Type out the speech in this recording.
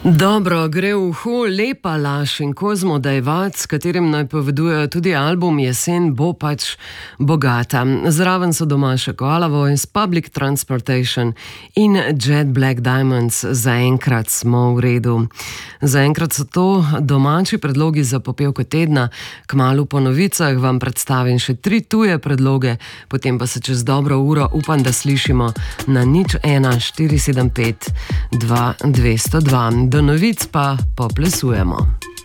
Dobro, gre v uho Lepa laž in Kozmo Dajvac, s katerim napovedujejo tudi album Jesen bo pač bogata. Zraven so doma še Koala Voice, Public Transportation in Jet Black Diamonds. Zaenkrat smo v redu. Zaenkrat so to domači predlogi za popevko tedna. Kmalu po novicah vam predstavim še 3 tuje predloge, potem pa se čez dobro uro upam, da slišimo na 01 475 2202. Do novic pa poplesujemo.